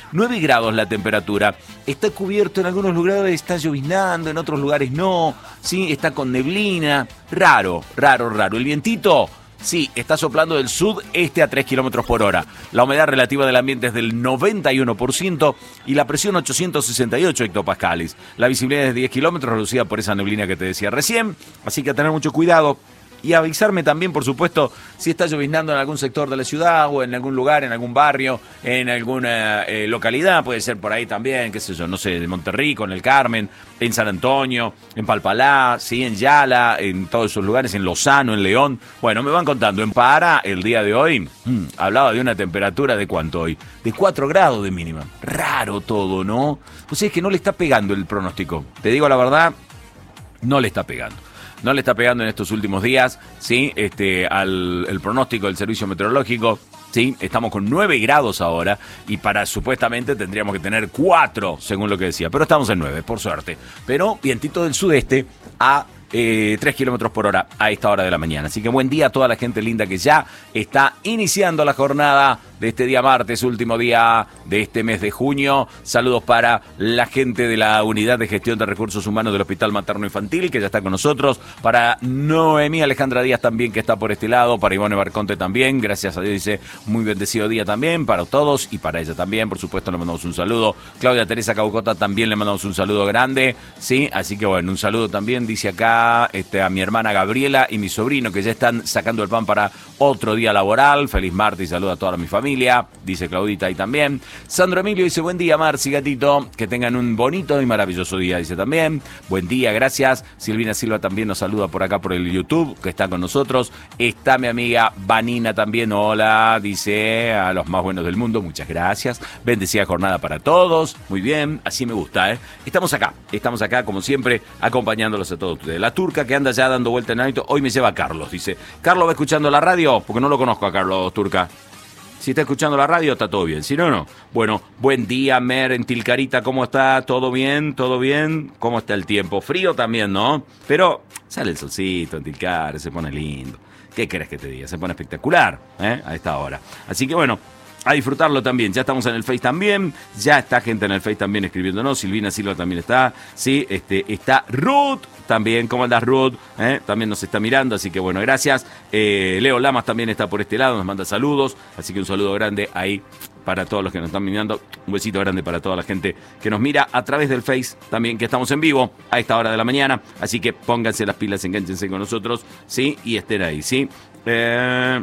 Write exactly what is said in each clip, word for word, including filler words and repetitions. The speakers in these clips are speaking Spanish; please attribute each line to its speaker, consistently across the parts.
Speaker 1: nueve grados la temperatura. Está cubierto en algunos lugares, está lloviznando, en otros lugares no. Sí, está con neblina. Raro, raro, raro. El vientito, sí, está soplando del sudeste a tres kilómetros por hora. La humedad relativa del ambiente es del noventa y uno por ciento y la presión ochocientos sesenta y ocho hectopascales. La visibilidad es de diez kilómetros, reducida por esa neblina que te decía recién. Así que a tener mucho cuidado. Y avisarme también, por supuesto, si está lloviznando en algún sector de la ciudad o en algún lugar, en algún barrio, en alguna eh, localidad. Puede ser por ahí también, qué sé yo, no sé, de Monterrico, en el Carmen, en San Antonio, en Palpalá, sí, en Yala, en todos esos lugares, en Lozano, en León. Bueno, me van contando. En Pará, el día de hoy, mmm, hablaba de una temperatura de ¿cuánto hoy? De cuatro grados de mínima. Raro todo, ¿no? Pues es que no le está pegando el pronóstico. Te digo la verdad, no le está pegando. No le está pegando en estos últimos días, ¿sí? Este, al el pronóstico del servicio meteorológico, ¿sí? Estamos con nueve grados ahora y para supuestamente tendríamos que tener cuatro, según lo que decía. Pero estamos en nueve, por suerte. Pero vientito del sudeste a eh, tres kilómetros por hora a esta hora de la mañana. Así que buen día a toda la gente linda que ya está iniciando la jornada de este día martes, último día de este mes de junio. Saludos para la gente de la Unidad de Gestión de Recursos Humanos del Hospital Materno Infantil, que ya está con nosotros. Para Noemí Alejandra Díaz también, que está por este lado. Para Ivone Barconte también. Gracias a Dios, dice, muy bendecido día también. Para todos y para ella también, por supuesto, le mandamos un saludo. Claudia Teresa Caucota también le mandamos un saludo grande. Sí, así que bueno, un saludo también, dice acá, este, a mi hermana Gabriela y mi sobrino, que ya están sacando el pan para otro día laboral. Feliz martes y saludo a toda mi familia. Dice Claudita ahí también. Sandro Emilio dice, buen día, Marci, gatito. Que tengan un bonito y maravilloso día, dice también. Buen día, gracias. Silvina Silva también nos saluda por acá por el YouTube, que está con nosotros. Está mi amiga Vanina también. Hola, dice, a los más buenos del mundo, muchas gracias. Bendecida jornada para todos. Muy bien, así me gusta, ¿eh? Estamos acá, estamos acá, como siempre, acompañándolos a todos ustedes. La turca que anda ya dando vuelta en el auto, hoy me lleva a Carlos, dice. ¿Carlos va escuchando la radio? Porque no lo conozco a Carlos, turca. Si está escuchando la radio, está todo bien. Si no, no. Bueno, buen día, Mer, en Tilcarita, ¿cómo está? ¿Todo bien? ¿Todo bien? ¿Cómo está el tiempo? Frío también, ¿no? Pero sale el solcito en Tilcar, se pone lindo. ¿Qué querés que te diga? Se pone espectacular, ¿eh? A esta hora. Así que bueno, a disfrutarlo también. Ya estamos en el Face también. Ya está gente en el Face también escribiéndonos. Silvina Silva también está. Sí, este, está Ruth también. ¿Cómo andás, Ruth? ¿Eh? También nos está mirando, así que bueno, gracias. Eh, Leo Lamas también está por este lado, nos manda saludos. Así que un saludo grande ahí para todos los que nos están mirando. Un besito grande para toda la gente que nos mira a través del Face también, que estamos en vivo a esta hora de la mañana. Así que pónganse las pilas, enganchense con nosotros, ¿sí? Y estén ahí, ¿sí? Eh...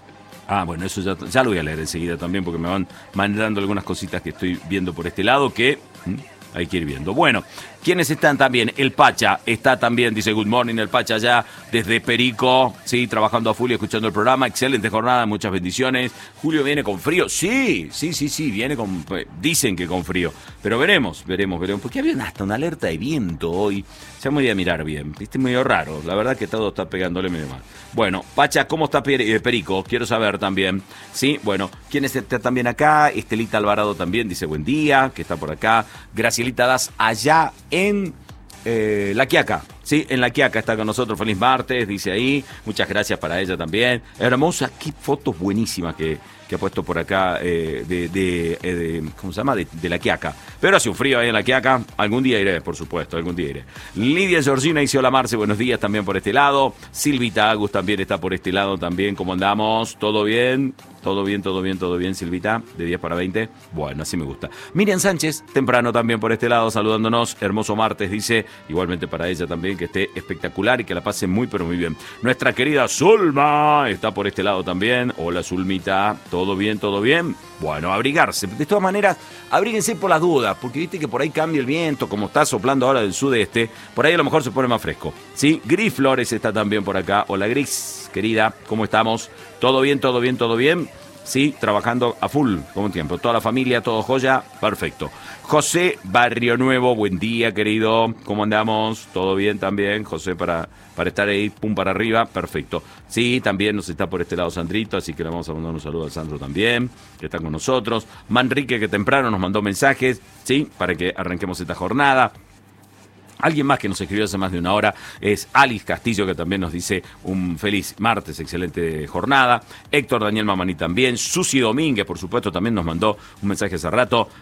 Speaker 1: Ah, bueno, eso ya, ya lo voy a leer enseguida también, porque me van mandando algunas cositas que estoy viendo por este lado que ¿hmm? hay que ir viendo. Bueno, ¿quiénes están también? El Pacha está también, dice good morning, el Pacha ya desde Perico, sí, trabajando a full y escuchando el programa. Excelente jornada, muchas bendiciones. Julio viene con frío, sí, sí, sí, sí, viene con, dicen que con frío, pero veremos, veremos, veremos, porque había hasta una alerta de viento hoy. Ya me voy a mirar bien, viste, medio raro, la verdad que todo está pegándole medio mal. Bueno, Pacha, ¿cómo está Perico? Quiero saber también, sí, bueno, ¿quién está también acá? Estelita Alvarado también dice buen día, que está por acá. Gracielita Das allá en eh, La Quiaca, sí, en La Quiaca está con nosotros. Feliz martes, dice ahí. Muchas gracias para ella también. Hermosa, qué fotos buenísimas que, que ha puesto por acá eh, de, de, eh, de, ¿cómo se llama? De, de La Quiaca. Pero hace un frío ahí en La Quiaca. Algún día iré, por supuesto, algún día iré. Lidia Georgina dice hola, Marce, buenos días también por este lado. Silvita Agus también está por este lado también. ¿Cómo andamos? ¿Todo bien? Todo bien, todo bien, todo bien, Silvita, de diez para veinte. Bueno, así me gusta. Miriam Sánchez, temprano también por este lado, saludándonos. Hermoso martes, dice. Igualmente para ella también, que esté espectacular y que la pase muy, pero muy bien. Nuestra querida Zulma está por este lado también. Hola, Zulmita. ¿Todo bien, todo bien? Bueno, abrigarse. De todas maneras, abríguense por las dudas, porque viste que por ahí cambia el viento, como está soplando ahora del sudeste. Por ahí a lo mejor se pone más fresco. ¿Sí? Gris Flores está también por acá. Hola, Gris, querida. ¿Cómo estamos? ¿Todo bien, todo bien, todo bien? Sí, trabajando a full, como un tiempo. Toda la familia, todo joya, perfecto. José Barrio Nuevo, buen día, querido. ¿Cómo andamos? ¿Todo bien también? José, para, para estar ahí, pum para arriba, perfecto. Sí, también nos está por este lado Sandrito, así que le vamos a mandar un saludo a Sandro también, que está con nosotros. Manrique, que temprano nos mandó mensajes, sí, para que arranquemos esta jornada. Alguien más que nos escribió hace más de una hora es Alice Castillo, que también nos dice un feliz martes, excelente jornada. Héctor Daniel Mamani también. Susi Domínguez, por supuesto, también nos mandó un mensaje hace rato.